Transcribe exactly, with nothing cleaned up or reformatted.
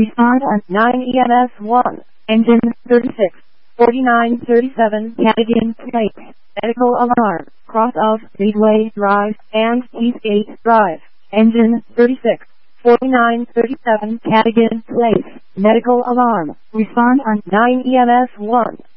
Respond on nine E M S one. Engine thirty-six forty-nine thirty-seven Cadigan Plate. Medical alarm. Cross of Speedway Drive and Eastgate Drive. Engine thirty-six forty-nine thirty-seven Cadigan Place. Medical alarm. Respond on nine E M S one.